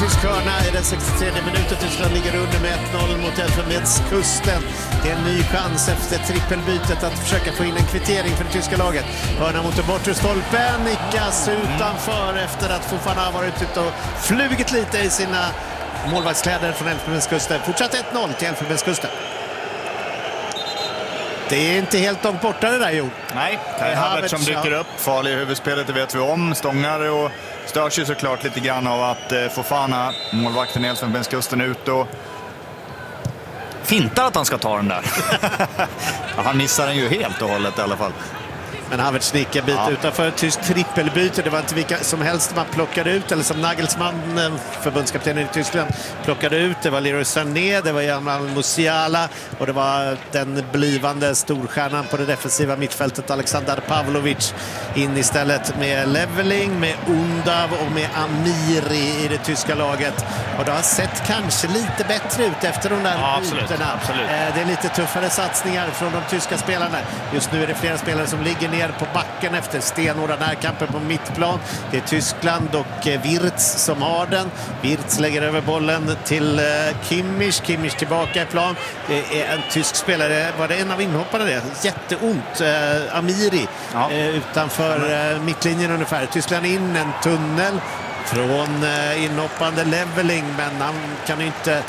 tysk hörna i den 63 minuten. Tyskland ligger under med 1-0 mot Elfenbenskusten. Det är en ny chans efter trippelbytet att försöka få in en kvittering för det tyska laget. Hörna mot den bortre stolpen, nickas utanför efter att Fofana varit ute och flugit lite i sina målvaktskläder från Elfenbenskusten. Fortsatt 1-0 till Elfenbenskusten. Det är inte helt långt borta det där, jo. Nej, Kai Havertz som dyker upp. Farlig i huvudspelet, det vet vi om. Stångar och störs ju såklart lite grann av att Fofana, målvakten i Elfenbenskusten, ut och fintar att han ska ta den där. Han missar den ju helt och hållet i alla fall. Men Havertz nickar bit utanför ett tyskt trippelbyte. Det var inte vilka som helst man plockade ut, eller som Nagelsmann, förbundskaptenen i Tyskland, plockade ut. Det var Leroy Sané, det var Jamal Musiala och det var den blivande storstjärnan på det defensiva mittfältet Alexander Pavlovic in istället med Leveling, med Undav och med Amiri i det tyska laget. Och det har sett kanske lite bättre ut efter de där bytena. Absolut. Det är lite tuffare satsningar från de tyska spelarna. Just nu är det flera spelare som ligger ner på backen efter stenhårda närkamper på mittplan. Det är Tyskland och Wirtz som har den. Wirtz lägger över bollen till Kimmich. Kimmich tillbaka i plan. Det är en tysk spelare. Var det en av inhopparna det? Jätteont. Amiri utanför mittlinjen ungefär. Tyskland in en tunnel från inhoppande Leveling, men han kan inte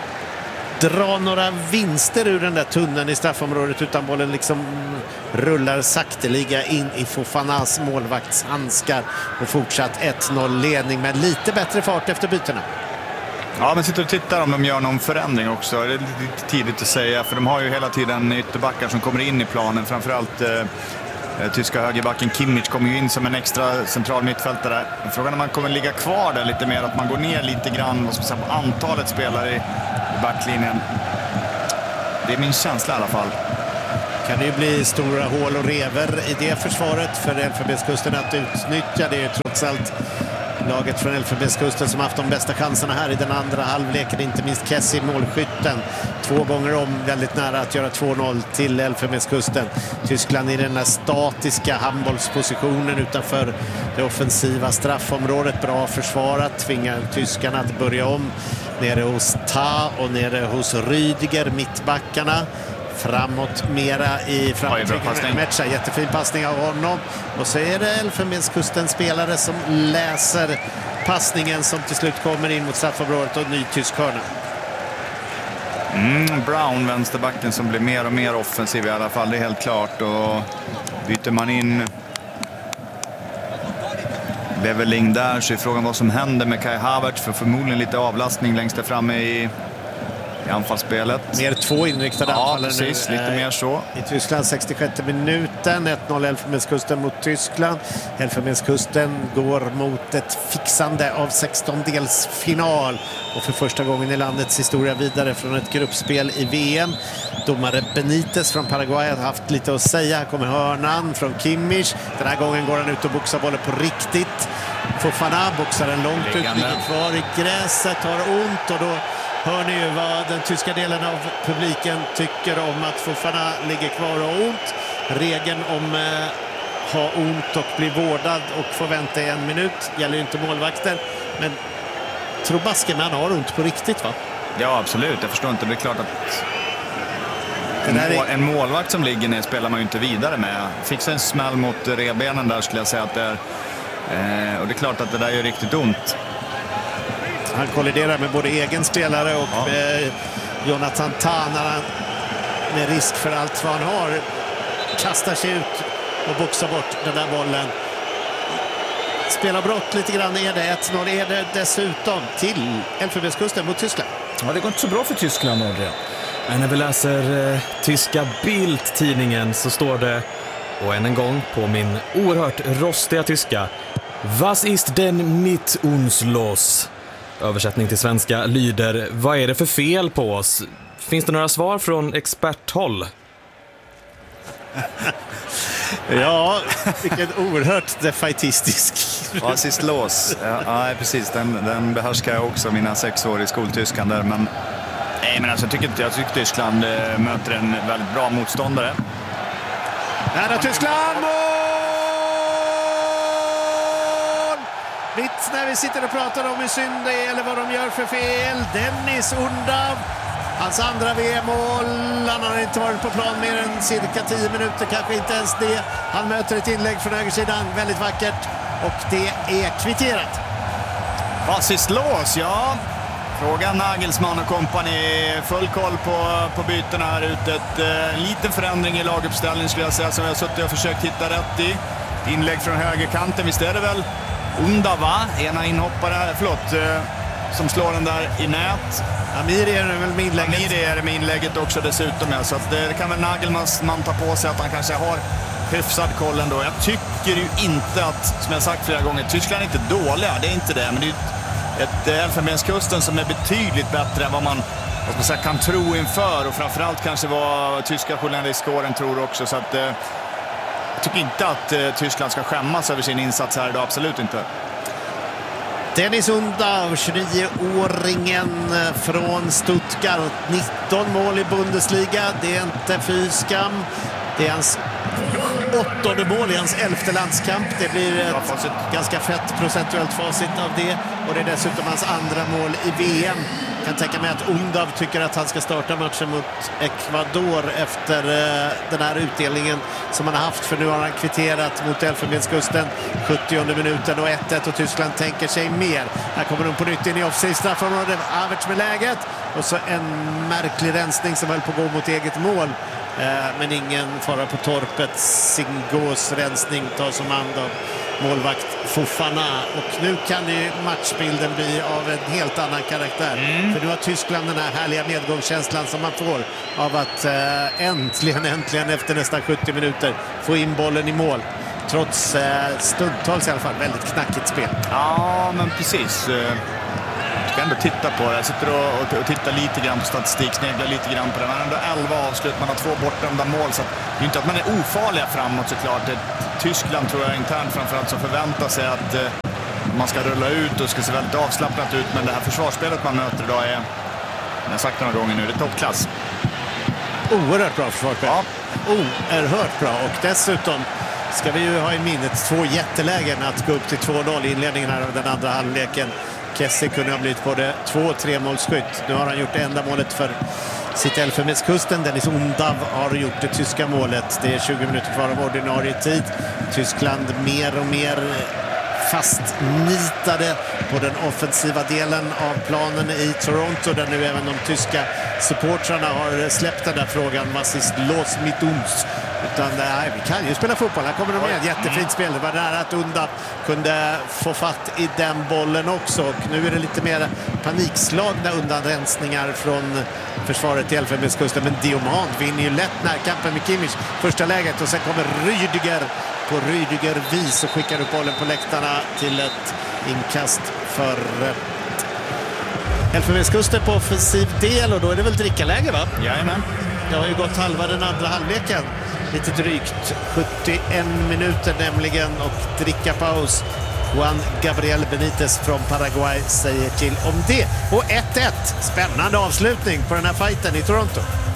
dra några vinster ur den där tunneln i straffområdet, utan bollen liksom rullar sakteliga in i Fofanas målvaktshandskar och fortsatt 1-0 ledning med lite bättre fart efter bytena. Ja, men sitter och tittar om de gör någon förändring också. Det är lite tidigt att säga, för de har ju hela tiden ytterbackar som kommer in i planen. Framförallt tyska högerbacken Kimmich kommer ju in som en extra central mittfältare. Frågan är om man kommer ligga kvar där lite mer, att man går ner lite grann på antalet spelare i backlinjen. Det är min känsla i alla fall. Kan det ju bli stora hål och rever i det försvaret för Elfenbenskusten att utnyttja. Det är ju trots allt laget från Elfenbenskusten som haft de bästa chanserna här i den andra halvleken, inte minst Kessie, målskytten. 2 gånger om väldigt nära att göra 2-0 till Elfenbenskusten. Tyskland i den här statiska handbollspositionen utanför det offensiva straffområdet. Bra försvarat, tvingar tyskarna att börja om nere hos Ta och nere hos Rüdiger, mittbackarna. Framåt mera i framtiden. Jättefin passning av honom. Och så är det Elfenbenskustens spelare som läser passningen som till slut kommer in mot straffområdet och ny tysk hörna. Brown, vänsterbacken, som blir mer och mer offensiv i alla fall, det är helt klart. Och byter man in Leveling där, så är frågan vad som händer med Kai Havertz, för förmodligen lite avlastning längst där framme i anfallsspelet. Mer 2 inriktade anfallare precis, lite mer så. I Tyskland 66 minuten, 1-0 Elfenbenskusten mot Tyskland. Elfenbenskusten går mot ett fixande av 16-delsfinal och för första gången i landets historia vidare från ett gruppspel i VM. Domare Benitez från Paraguay har haft lite att säga. Här kommer hörnan från Kimmich. Den här gången går han ut och boxar bollen på riktigt. Fofana boxar den långt ut, ligger kvar i gräset, har ont, och då hör ni ju vad den tyska delen av publiken tycker om att Fofana ligger kvar och har ont. Regeln om ha ont och bli vårdad och få vänta i 1 minut gäller ju inte målvakter. Men tror Baskeman har ont på riktigt, va? Ja, absolut. Jag förstår inte. Det är klart att en målvakt som ligger ner spelar man ju inte vidare med. Fixa en smäll mot rebenen där, skulle jag säga att det är. Och det är klart att det där gör riktigt ont. Han kolliderar med både egen spelare och Jonathan Tah när han med risk för allt vad han har kastar sig ut och boxar bort den där bollen. Spelar brott lite grann, är det 1-0, är det dessutom till Elfenbenskusten mot Tyskland. Ja, det går inte så bra för Tyskland, Adrian. Men när vi läser tyska Bild-tidningen så står det, och än en gång på min oerhört rostiga tyska: Was ist denn mit uns los? Översättning till svenska lyder: vad är det för fel på oss? Finns det några svar från experthåll? Ja, vilken oerhört defaitistisk. Was ist los? Ja, precis, den behärskar jag också, mina 6 år i skoltyskan där. Men nej, men alltså, jag tycker Tyskland möter en väldigt bra motståndare. Nära Tyskland! Mitt när vi sitter och pratar om hur synd det är eller vad de gör för fel. Dennis Undav, hans andra VM-mål. Han har inte varit på plan mer än cirka 10 minuter, kanske inte ens det. Han möter ett inlägg från högersidan, väldigt vackert. Och det är kvitterat. Vasis lås, ja. Fråga Nagelsmann och kompani. Full koll på bytena här ute. En liten förändring i laguppställning skulle jag säga, som jag har suttit och försökt hitta rätt i. Inlägg från högerkanten, visst är det väl Undav, va? Ena inhoppare, som slår den där i nät. Amiri är det väl med inlägget. Amiri är det med inlägget också dessutom, ja. Så att det kan väl Nagelsmann ta på sig, att han kanske har hyfsad koll ändå. Jag tycker ju inte att, som jag sagt flera gånger, Tyskland är inte dåliga, det är inte det. Men det är ett Elfenbenskusten som är betydligt bättre än vad man kan tro inför. Och framförallt kanske vad tyska journalistkåren tror också. Så att jag tycker inte att Tyskland ska skämmas över sin insats här idag, absolut inte. Dennis Undav, 29-åringen från Stuttgart. 19 mål i Bundesliga, det är inte fy skam. Det är hans 8:e mål i hans 11:e landskamp. Det blir ett ganska fett procentuellt facit av det. Och det är dessutom hans andra mål i VM. Jag kan tänka mig att Undav tycker att han ska starta matchen mot Ecuador efter den här utdelningen som han har haft. För nu har han kvitterat mot Elfenbenskusten 70:e minuten och 1-1, och Tyskland tänker sig mer. Här kommer de på nytt in i offside-straffområdet. Havertz med läget. Och så en märklig rensning som höll på att gå mot eget mål. Men ingen fara på torpet. Singos rensning tas som hand av målvakt Fofana. Och nu kan ju matchbilden bli av en helt annan karaktär. För nu har Tyskland den här härliga medgångskänslan som man får av att äntligen efter nästan 70 minuter få in bollen i mål. Trots stundtals i alla fall väldigt knackigt spel. Ja, men precis. Jag ska ändå titta på det. Jag sitter och tittar lite grann på statistik, sneglar lite grann på det. Man har ändå 11 avslut, man har 2 bortdömda mål. Så det är inte att man är ofarliga framåt såklart. Tyskland tror jag internt framförallt som förväntar sig att man ska rulla ut och ska se väldigt avslappnat ut. Men det här försvarsspelet man möter idag är, jag har sagt några gånger nu, det är toppklass. Oerhört bra försvarsspel. Ja. Oerhört bra, och dessutom ska vi ju ha i minnet 2 jättelägen att gå upp till 2-0 i inledningen här av den andra halvleken. Kessie kunde ha blivit både 2- och 3-målsskytt. Nu har han gjort det enda målet för sitt Elfenbenskusten. Dennis Undav har gjort det tyska målet. Det är 20 minuter kvar av ordinarie tid. Tyskland mer och mer fastnitade på den offensiva delen av planen i Toronto, där nu även de tyska supportrarna har släppt den där frågan. Was ist los mit uns? Utan nej, vi kan ju spela fotboll. Här kommer de med. Jättefint spel. Det var nära att Undav kunde få fatt i den bollen också. Och nu är det lite mer panikslagna undanrensningar från försvaret i Elfenbenskusten. Men Diomand vinner ju lätt närkampen med Kimmich. Första läget, och sen kommer Rüdiger på Rüdiger-vis och skickar upp bollen på läktarna till ett inkast för Elfenbenskusten på offensiv del. Och då är det väl drickaläge, va? Jajamän. Det har ju gått halva den andra halvleken. Lite drygt 71 minuter nämligen, och drickapaus. Juan Gabriel Benitez från Paraguay säger till om det. Och 1-1. Spännande avslutning på den här fighten i Toronto.